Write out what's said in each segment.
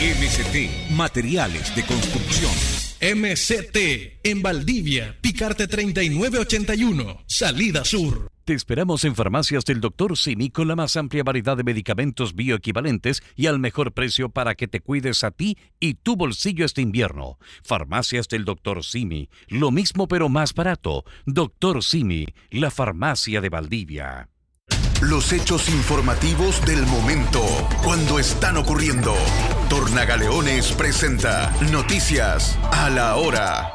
MCT Materiales de Construcción. MCT en Valdivia, Picarte 3981, Salida Sur. Te esperamos en Farmacias del Dr. Simi con la más amplia variedad de medicamentos bioequivalentes y al mejor precio para que te cuides a ti y tu bolsillo este invierno. Farmacias del Dr. Simi, lo mismo pero más barato. Dr. Simi, la farmacia de Valdivia. Los hechos informativos del momento, cuando están ocurriendo. Tornagaleones presenta Noticias a la Hora.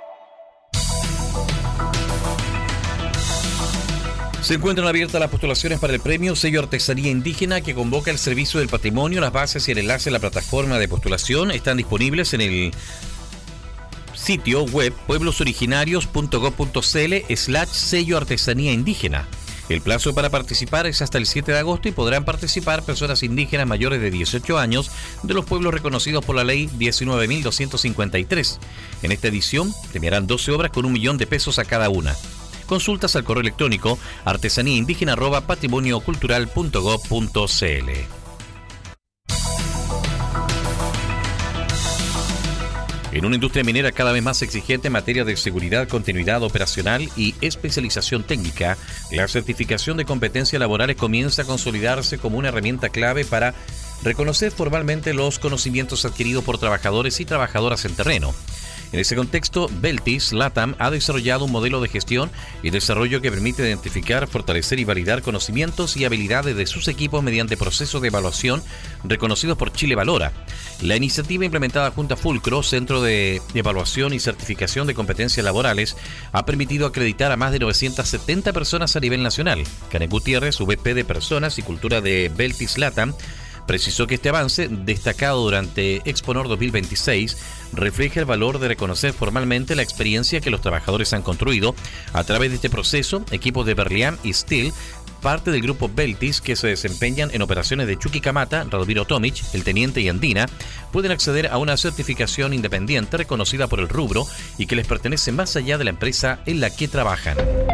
Se encuentran abiertas las postulaciones para el premio Sello Artesanía Indígena que convoca el Servicio del Patrimonio. Las bases y el enlace a la plataforma de postulación están disponibles en el sitio web pueblosoriginarios.gov.cl/sello artesanía indígena. El plazo para participar es hasta el 7 de agosto y podrán participar personas indígenas mayores de 18 años de los pueblos reconocidos por la ley 19.253. En esta edición premiarán 12 obras con 1 millón de pesos a cada una. Consultas al correo electrónico artesaníaindígena@patrimoniocultural.gov.cl. En una industria minera cada vez más exigente en materia de seguridad, continuidad operacional y especialización técnica, la certificación de competencias laborales comienza a consolidarse como una herramienta clave para reconocer formalmente los conocimientos adquiridos por trabajadores y trabajadoras en terreno. En ese contexto, Beltis LATAM ha desarrollado un modelo de gestión y desarrollo que permite identificar, fortalecer y validar conocimientos y habilidades de sus equipos mediante procesos de evaluación reconocidos por Chile Valora. La iniciativa implementada junto a Fulcro, Centro de Evaluación y Certificación de Competencias Laborales, ha permitido acreditar a más de 970 personas a nivel nacional. Karen Gutiérrez, VP de Personas y Cultura de Beltis LATAM, precisó que este avance, destacado durante Exponor 2026, refleja el valor de reconocer formalmente la experiencia que los trabajadores han construido. A través de este proceso, equipos de Berliam y Steel, parte del grupo Beltis que se desempeñan en operaciones de Chuquicamata, Radomiro Tomic, El Teniente y Andina, pueden acceder a una certificación independiente reconocida por el rubro y que les pertenece más allá de la empresa en la que trabajan.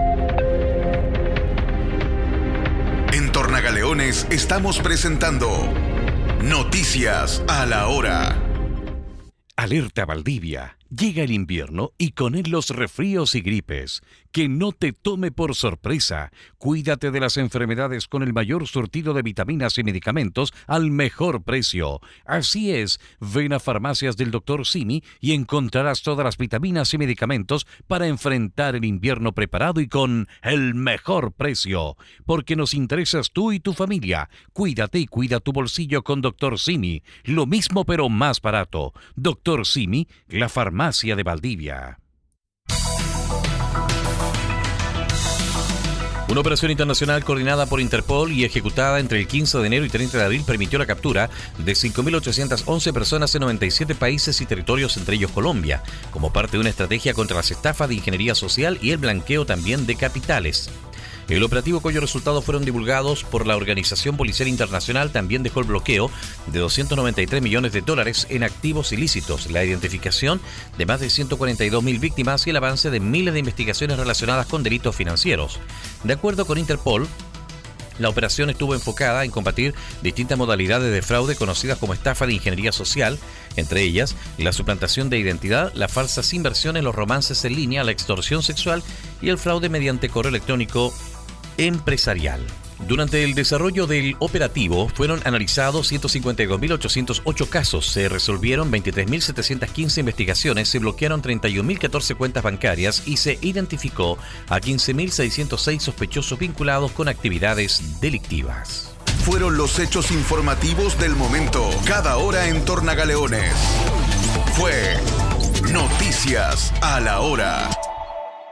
En Tornagaleones estamos presentando Noticias a la Hora. Alerta Valdivia. Llega el invierno y con él los resfríos y gripes. Que no te tome por sorpresa. Cuídate de las enfermedades con el mayor surtido de vitaminas y medicamentos al mejor precio. Así es, ven a Farmacias del Dr. Simi y encontrarás todas las vitaminas y medicamentos para enfrentar el invierno preparado y con el mejor precio. Porque nos interesas tú y tu familia. Cuídate y cuida tu bolsillo con Dr. Simi. Lo mismo pero más barato. Dr. Simi, la farmacia de Valdivia. Una operación internacional coordinada por Interpol y ejecutada entre el 15 de enero y 30 de abril permitió la captura de 5.811 personas en 97 países y territorios, entre ellos Colombia, como parte de una estrategia contra las estafas de ingeniería social y el blanqueo también de capitales. El operativo, cuyos resultados fueron divulgados por la Organización Policial Internacional, también dejó el bloqueo de $293 millones en activos ilícitos, la identificación de más de 142.000 víctimas y el avance de miles de investigaciones relacionadas con delitos financieros. De acuerdo con Interpol, la operación estuvo enfocada en combatir distintas modalidades de fraude conocidas como estafa de ingeniería social, entre ellas la suplantación de identidad, las falsas inversiones, los romances en línea, la extorsión sexual y el fraude mediante correo electrónico empresarial. Durante el desarrollo del operativo fueron analizados 152.808 casos, se resolvieron 23.715 investigaciones, se bloquearon 31.014 cuentas bancarias y se identificó a 15.606 sospechosos vinculados con actividades delictivas. Fueron los hechos informativos del momento, cada hora en Tornagaleones. Fue Noticias a la Hora.